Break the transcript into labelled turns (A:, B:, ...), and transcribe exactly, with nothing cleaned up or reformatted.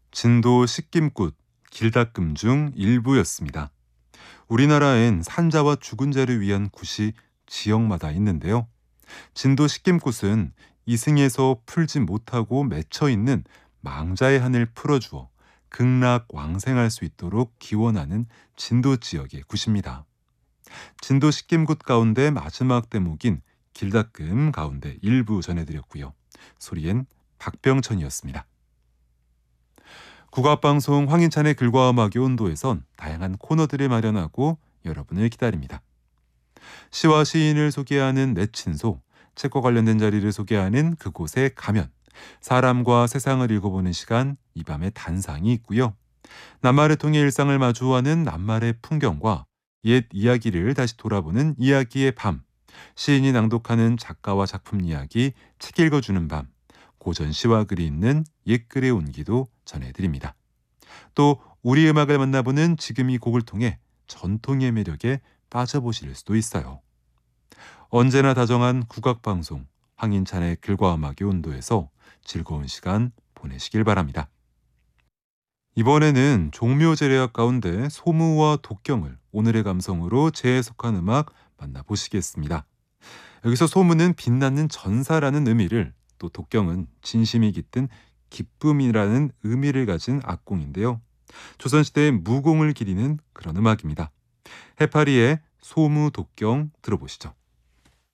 A: 진도 식김꽃, 길닦음 중 일부였습니다. 우리나라엔 산자와 죽은 자를 위한 굿이 지역마다 있는데요. 진도 식김꽃은 이승에서 풀지 못하고 맺혀 있는 망자의 한을 풀어주어 극락왕생할 수 있도록 기원하는 진도 지역의 굿입니다. 진도 식김굿 가운데 마지막 대목인 길닦음 가운데 일부 전해드렸고요. 소리엔 박병천이었습니다. 국악방송 황인찬의 글과 음악의 온도에선 다양한 코너들을 마련하고 여러분을 기다립니다. 시와 시인을 소개하는 내친소, 책과 관련된 자리를 소개하는 그곳에 가면, 사람과 세상을 읽어보는 시간 이 밤의 단상이 있고요. 낱말을 통해 일상을 마주하는 낱말의 풍경과 옛 이야기를 다시 돌아보는 이야기의 밤, 시인이 낭독하는 작가와 작품 이야기, 책 읽어주는 밤, 고전 시와 글이 있는 옛글의 온기도 전해드립니다. 또 우리 음악을 만나보는 지금 이 곡을 통해 전통의 매력에 빠져보실 수도 있어요. 언제나 다정한 국악방송 황인찬의 글과 음악의 온도에서 즐거운 시간 보내시길 바랍니다. 이번에는 종묘제례악 가운데 소무와 독경을 오늘의 감성으로 재해석한 음악 만나보시겠습니다. 여기서 소무는 빛나는 전사라는 의미를, 또 독경은 진심이 깃든 기쁨이라는 의미를 가진 악공인데요. 조선시대의 무공을 기리는 그런 음악입니다. 해파리의 소무 독경 들어보시죠.